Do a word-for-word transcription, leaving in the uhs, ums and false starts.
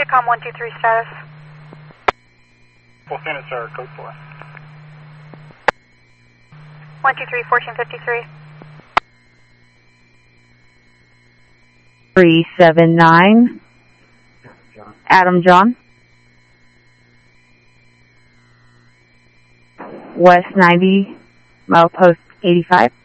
Intercom one two three status. Full Phoenix, sir, code four. one two three, fourteen fifty-three. three seven nine. Adam John. West ninety, milepost eighty-five.